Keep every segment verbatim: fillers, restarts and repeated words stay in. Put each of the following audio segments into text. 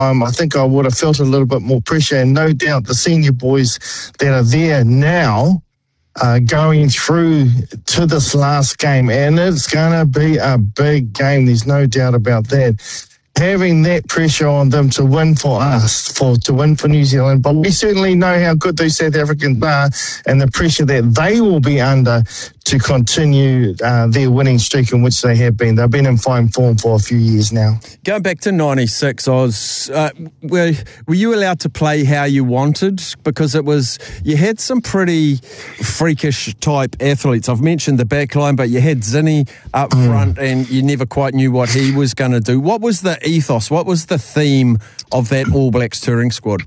Um, I think I would have felt a little bit more pressure, and no doubt the senior boys that are there now uh, going through to this last game, and it's going to be a big game. There's no doubt about that. Having that pressure on them to win for us, for to win for New Zealand, but we certainly know how good those South Africans are and the pressure that they will be under to continue uh, their winning streak in which they have been. They've been in fine form for a few years now. Going back to ninety-six, Oz, uh, were, were you allowed to play how you wanted? Because it was, you had some pretty freakish type athletes. I've mentioned the back line, but you had Zinni up mm. front and you never quite knew what he was going to do. What was the ethos? What was the theme of that All Blacks touring squad?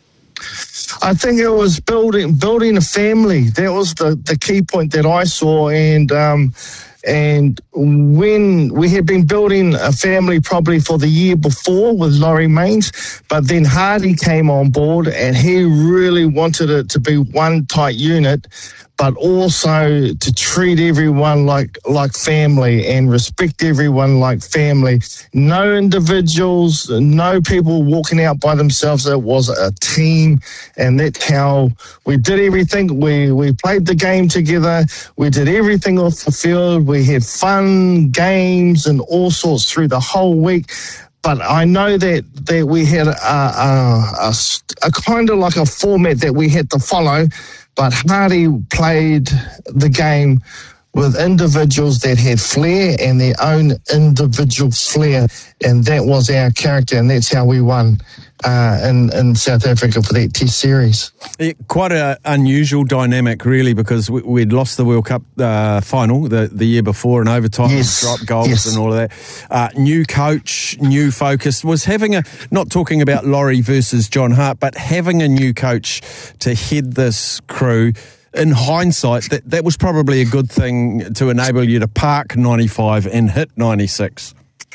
I think it was building building a family. That was the, the key point that I saw. And um, and when we had been building a family probably for the year before with Laurie Mains, but then Hardy came on board and he really wanted it to be one tight unit, but also to treat everyone like like family and respect everyone like family. No individuals, no people walking out by themselves. It was a team, and that's how we did everything. We we played the game together. We did everything off the field. We had fun games and all sorts through the whole week. But I know that, that we had a, a, a, a kind of like a format that we had to follow. But Hardy played the game with individuals that had flair and their own individual flair, and that was our character, and that's how we won uh, in, in South Africa for that Test series. Yeah, quite an unusual dynamic, really, because we, we'd lost the World Cup uh, final the, the year before in overtime, yes. dropped goals yes. and all of that. Uh, new coach, new focus. Was having a, not talking about Laurie versus John Hart, but having a new coach to head this crew, in hindsight, that, that was probably a good thing to enable you to park ninety-five and hit ninety-six.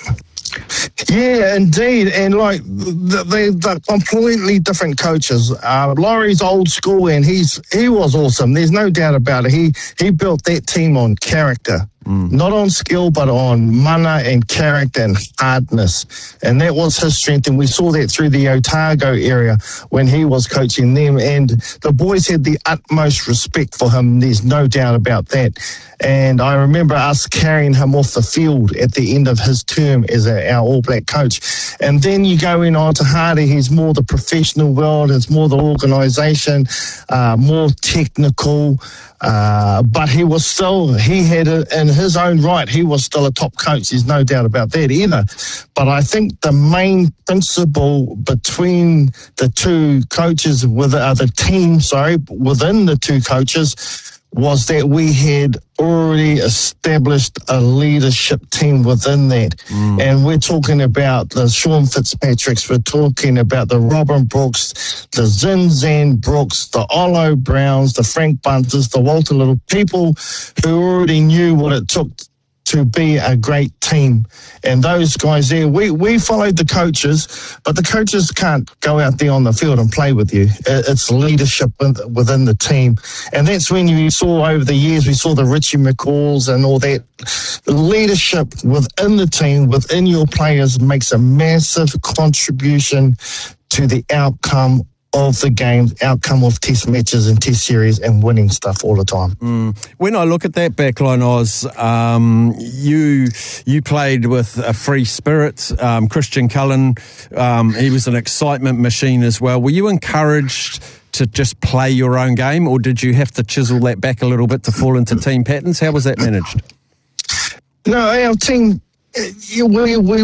Yeah, indeed. And like, they, they're completely different coaches. Uh, Laurie's old school, and he's he was awesome. There's no doubt about it. He, he built that team on character. Mm. Not on skill, but on mana and character and hardness. And that was his strength. And we saw that through the Otago area when he was coaching them. And the boys had the utmost respect for him. There's no doubt about that. And I remember us carrying him off the field at the end of his term as a, our All Black coach. And then you go in on to Hardy. He's more the professional world. It's more the organisation, uh, more technical. Uh, but he was still, he had a, in his own right, he was still a top coach. There's no doubt about that either. But I think the main principle between the two coaches, with uh, the team, sorry, within the two coaches, was that we had already established a leadership team within that. Mm. And we're talking about the Sean Fitzpatricks, we're talking about the Robin Brooks, the Zinzan Brooks, the Olo Browns, the Frank Bunters, the Walter Little, people who already knew what it took to be a great team. And those guys there, we, we followed the coaches, but the coaches can't go out there on the field and play with you. It's leadership within the team. And that's when you saw over the years, we saw the Richie McCalls and all that. Leadership within the team, within your players, makes a massive contribution to the outcome of the game, outcome of test matches and test series, and winning stuff all the time. Mm. When I look at that backline, Oz, um, you you played with a free spirit. Um, Christian Cullen, um, he was an excitement machine as well. Were you encouraged to just play your own game, or did you have to chisel that back a little bit to fall into team patterns? How was that managed? No, our team, we we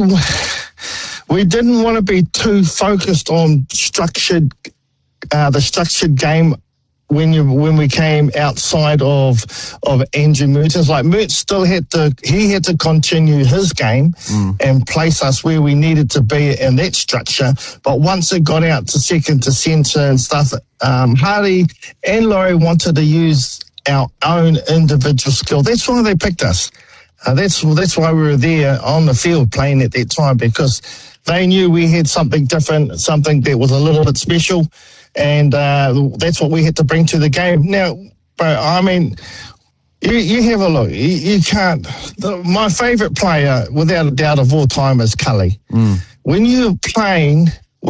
we didn't want to be too focused on structured. Uh, the structured game when you when we came outside of of Andrew Mertens, like Mertz still had to he had to continue his game mm. and place us where we needed to be in that structure. But once it got out to second to centre and stuff, um, Hardy and Laurie wanted to use our own individual skill. That's why they picked us. Uh, that's that's why we were there on the field playing at that time, because they knew we had something different, something that was a little bit special. And uh, that's what we had to bring to the game. Now, bro, I mean, you, you have a look. You, you can't. The, my favourite player, without a doubt, of all time is Cully. Mm. When you're playing